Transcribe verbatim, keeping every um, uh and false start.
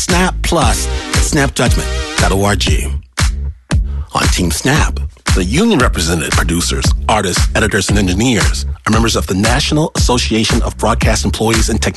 Snap Plus at snap judgment dot org. On Team Snap, the union-represented producers, artists, editors, and engineers are members of the National Association of Broadcast Employees and Technicians.